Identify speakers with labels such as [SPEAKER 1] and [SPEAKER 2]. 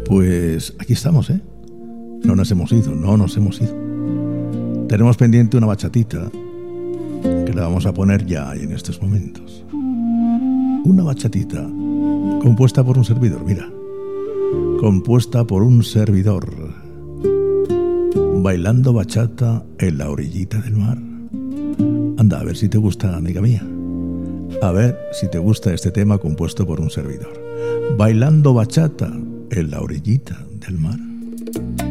[SPEAKER 1] Pues aquí estamos, ¿eh? No nos hemos ido. Tenemos pendiente una bachatita que la vamos a poner ya en estos momentos. Una bachatita compuesta por un servidor, mira. Compuesta por un servidor. Bailando bachata en la orillita del mar. Anda, a ver si te gusta, amiga mía. A ver si te gusta este tema compuesto por un servidor. Bailando bachata en la orillita del mar.